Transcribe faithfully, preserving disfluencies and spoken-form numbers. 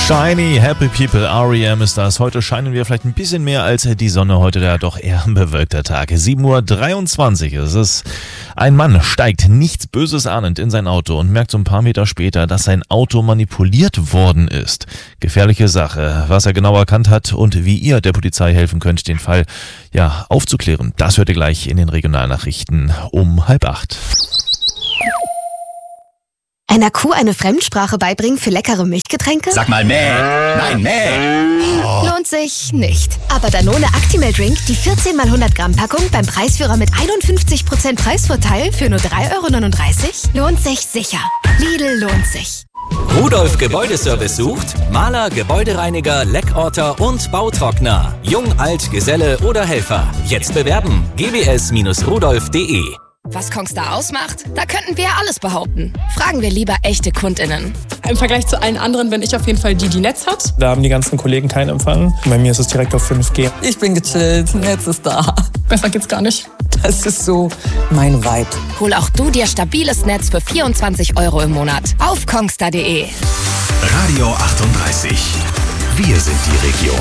Shiny, Happy People, R E M ist das. Heute scheinen wir vielleicht ein bisschen mehr als die Sonne. Heute der doch eher ein bewölkter Tag. sieben Uhr dreiundzwanzig ist es. Ein Mann steigt nichts Böses ahnend in sein Auto und merkt so ein paar Meter später, dass sein Auto manipuliert worden ist. Gefährliche Sache. Was er genau erkannt hat und wie ihr der Polizei helfen könnt, den Fall ja aufzuklären, das hört ihr gleich in den Regionalnachrichten um halb acht. Einer Kuh eine Fremdsprache beibringen für leckere Milchgetränke? Sag mal mäh. Nein, mäh. Oh. Lohnt sich nicht. Aber Danone Actimel Drink, die vierzehn mal hundert Gramm Packung beim Preisführer mit einundfünfzig Prozent Preisvorteil für nur drei Euro neununddreißig, lohnt sich sicher. Lidl lohnt sich. Rudolf Gebäudeservice sucht Maler, Gebäudereiniger, Leckorter und Bautrockner. Jung, alt, Geselle oder Helfer. Jetzt bewerben. g b s rudolf punkt d e. Was Kongstar ausmacht? Da könnten wir alles behaupten. Fragen wir lieber echte KundInnen. Im Vergleich zu allen anderen bin ich auf jeden Fall die, die Netz hat. Da haben die ganzen Kollegen keinen Empfang. Bei mir ist es direkt auf fünf G. Ich bin gechillt, Netz ist da. Besser geht's gar nicht. Das ist so mein Vibe. Hol auch du dir stabiles Netz für vierundzwanzig Euro im Monat auf kongstar punkt d e. Radio achtunddreißig. Wir sind die Region.